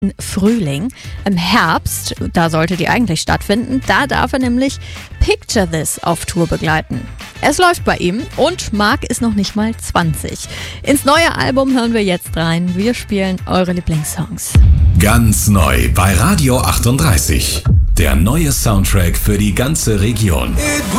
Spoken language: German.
Frühling. Im Herbst, da sollte die eigentlich stattfinden, da darf er nämlich Picture This auf Tour begleiten. Es läuft bei ihm und Marc ist noch nicht mal 20. Ins neue Album hören wir jetzt rein. Wir spielen eure Lieblingssongs. Ganz neu bei Radio 38. Der neue Soundtrack für die ganze Region.